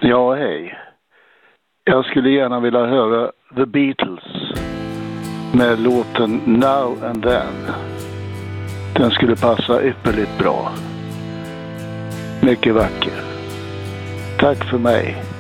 Ja, hej. Jag skulle gärna vilja höra The Beatles med låten Now and Then. Den skulle passa ypperligt bra. Mycket vacker. Tack för mig.